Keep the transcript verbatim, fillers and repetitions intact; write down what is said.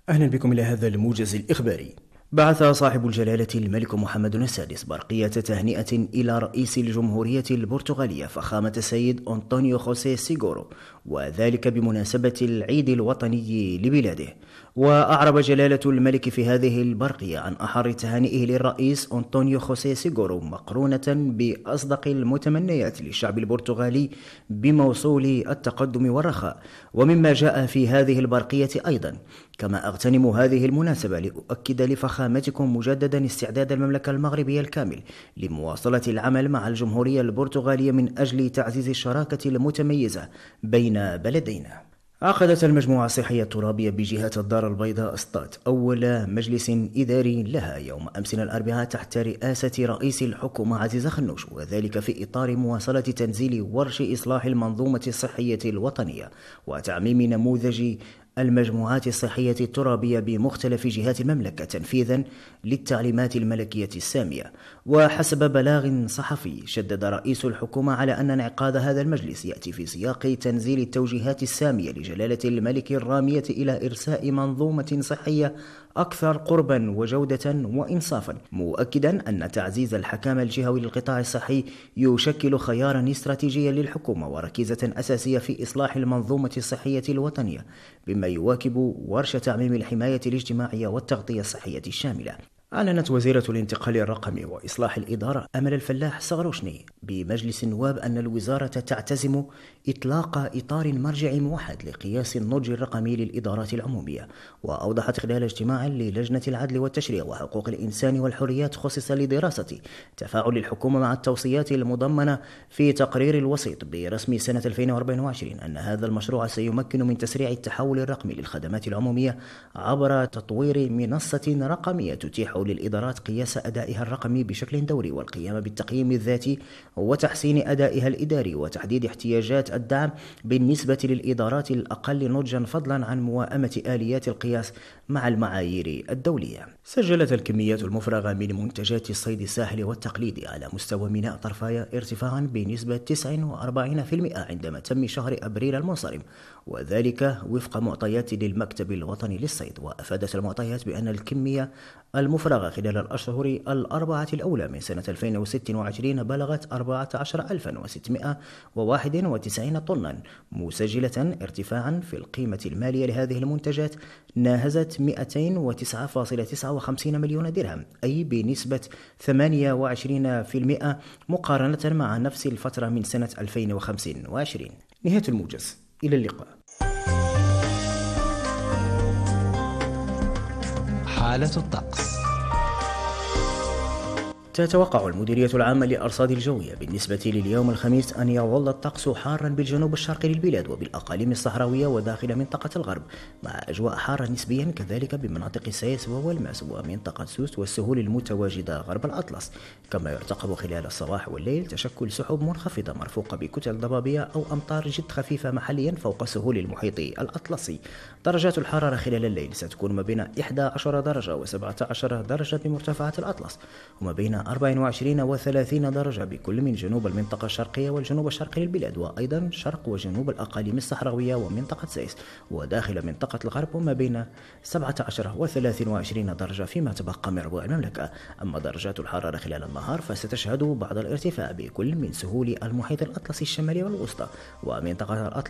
أهلا بكم إلى هذا الموجز الإخباري. بعث صاحب الجلالة الملك محمد السادس برقية تهنئة إلى رئيس الجمهورية البرتغالية فخامة السيد أنطونيو خوسيه سيغورو، وذلك بمناسبة العيد الوطني لبلاده. وأعرب جلالة الملك في هذه البرقية عن أحر تهانئه للرئيس أنطونيو خوسيه سيغورو، مقرونة بأصدق المتمنيات للشعب البرتغالي بموصول التقدم والرخاء. ومما جاء في هذه البرقية أيضا: كما أغتنم هذه المناسبة لأؤكد لفخامتكم مجددا استعداد المملكة المغربية الكامل لمواصلة العمل مع الجمهورية البرتغالية من أجل تعزيز الشراكة المتميزة بين بلدينا. عقدت المجموعة الصحية الترابية بجهة الدار البيضاء اسطات أول مجلس إداري لها يوم أمس الأربعاء تحت رئاسة رئيس الحكومة عزيز خنوش، وذلك في إطار مواصلة تنزيل ورش إصلاح المنظومة الصحية الوطنية وتعميم نموذج المجموعات الصحية الترابية بمختلف جهات المملكة تنفيذا للتعليمات الملكية السامية. وحسب بلاغ صحفي، شدد رئيس الحكومة على أن انعقاد هذا المجلس يأتي في سياق تنزيل التوجيهات السامية لجلالة الملك الرامية إلى إرساء منظومة صحية أكثر قربا وجودة وإنصافا، مؤكدا أن تعزيز الحكام الجهوي للقطاع الصحي يشكل خيارا استراتيجيا للحكومة وركيزة أساسية في إصلاح المنظومة الصحية الوطنية، بما يواكب ورش تعميم الحماية الاجتماعية والتغطية الصحية الشاملة. أعلنت وزيرة الانتقال الرقمي وإصلاح الإدارة أمل الفلاح صغروشني بمجلس النواب أن الوزارة تعتزم إطلاق إطار مرجعي موحد لقياس النضج الرقمي للإدارات العمومية. وأوضحت خلال اجتماع للجنة العدل والتشريع وحقوق الإنسان والحريات خصص لدراسة تفاعل الحكومة مع التوصيات المضمنة في تقرير الوسيط برسم سنة ألفين وأربعة وعشرين أن هذا المشروع سيمكن من تسريع التحول الرقمي للخدمات العمومية عبر تطوير منصة رقمية تتيح للإدارات قياس أدائها الرقمي بشكل دوري والقيام بالتقييم الذاتي وتحسين أدائها الإداري وتحديد احتياجات الدعم بالنسبة للإدارات الأقل نضجا، فضلا عن موائمة آليات القياس مع المعايير الدولية. سجلت الكميات المفرغة من منتجات الصيد الساحلي والتقليدي على مستوى ميناء طرفايا ارتفاعا بنسبة تسعة وأربعين بالمئة عندما تم شهر أبريل المنصرم، وذلك وفق معطيات للمكتب الوطني للصيد. وأفادت المعطيات بأن الكمية المفرغة خلال الأشهر الأربعة الأولى من سنة ألفين وستة وعشرين بلغت أربعة عشر ألفا وستمائة وواحد وتسعين طنا، مسجلة ارتفاعا في القيمة المالية لهذه المنتجات ناهزت مئتين وتسعة فاصلة تسعة وخمسين مليون درهم، أي بنسبة ثمانية وعشرين بالمئة مقارنة مع نفس الفترة من سنة ألفين وخمسة وعشرين. نهاية الموجز، إلى اللقاء. حالة الطقس. تتوقع المديرية العامة للأرصاد الجوية بالنسبة لليوم الخميس أن يظل الطقس حارا بالجنوب الشرقي للبلاد وبالأقاليم الصحراوية وداخل منطقة الغرب، مع أجواء حارة نسبيا كذلك بمناطق سايس والماس ومنطقة سوس والسهول المتواجدة غرب الأطلس. كما يرتقب خلال الصباح والليل تشكل سحب منخفضة مرفوقة بكتل ضبابية أو أمطار جد خفيفة محليا فوق سهول المحيط الأطلسي. درجات الحرارة خلال الليل ستكون ما بين إحدى عشرة درجة وسبعة عشر درجة بمرتفعات الأطلس، وما بين أربعة وعشرين وثلاثين درجة بكل من جنوب المنطقة الشرقية والجنوب الشرقي للبلاد، وأيضا شرق وجنوب الأقاليم الصحراوية ومنطقة سايس وداخل منطقة الغرب، وما بين سبعة عشر وثلاث وعشرين درجة فيما تبقى من ربوع المملكة. أما درجات الحرارة خلال النهار فستشهد بعض الارتفاع بكل من سهول المحيط الأطلسي الشمالي والوسطى ومنطقة الأطلس